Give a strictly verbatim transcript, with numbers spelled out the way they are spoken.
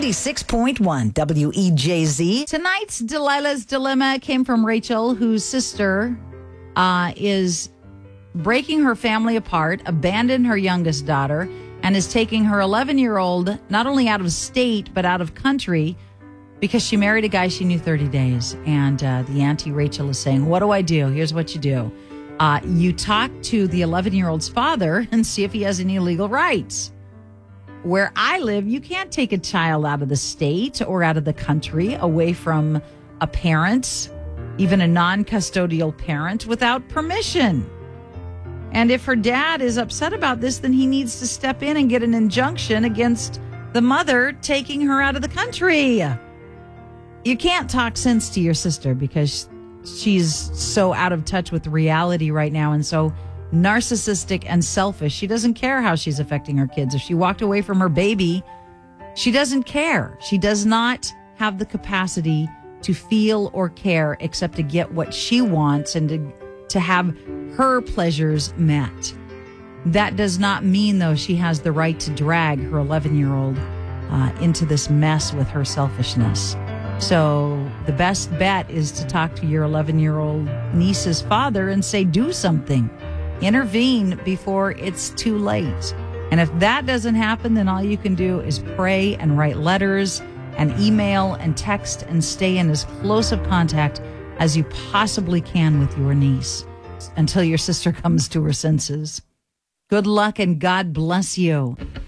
ninety-six point one W E J Z. Tonight's Delilah's Dilemma came from Rachel, whose sister uh, is breaking her family apart, abandoned her youngest daughter, and is taking her eleven-year-old not only out of state, but out of country because she married a guy she knew thirty days. And uh, the auntie Rachel is saying, what do I do? Here's what you do. Uh, you talk to the eleven-year-old's father and see if he has any legal rights. Where I live, you can't take a child out of the state or out of the country away from a parent, even a non-custodial parent, without permission. And if her dad is upset about this, then he needs to step in and get an injunction against the mother taking her out of the country. You can't talk sense to your sister because she's so out of touch with reality right now and so narcissistic and selfish. She doesn't care how she's affecting her kids. If she walked away from her baby, she doesn't care. She does not have the capacity to feel or care except to get what she wants and to, to have her pleasures met. That does not mean, though, she has the right to drag her eleven-year-old uh, into this mess with her selfishness. So the best bet is to talk to your eleven-year-old niece's father and say, do something. Intervene before it's too late. And if that doesn't happen, then all you can do is pray and write letters and email and text and stay in as close of contact as you possibly can with your niece until your sister comes to her senses. Good luck and God bless you.